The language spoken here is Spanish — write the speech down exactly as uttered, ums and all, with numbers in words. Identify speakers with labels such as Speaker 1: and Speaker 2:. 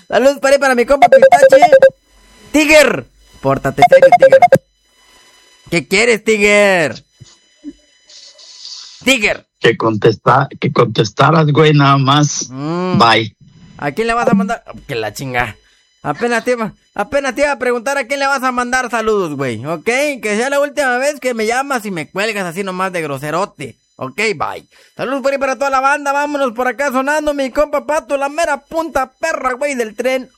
Speaker 1: Saludos para, para mi compa Pistache. Tiger, pórtate serio, Tiger. ¿Qué quieres, Tiger? Tiger.
Speaker 2: Que contesta, que contestaras, güey, nada más. Mm. Bye.
Speaker 1: ¿A quién le vas a mandar? Que la chinga. Apenas te iba, apenas te iba a preguntar a quién le vas a mandar saludos, güey. ¿Ok? Que sea la última vez que me llamas y me cuelgas así nomás de groserote. Ok, bye. Saludos por ahí para toda la banda. Vámonos por acá sonando mi compa Pato, la mera punta perra, güey, del tren.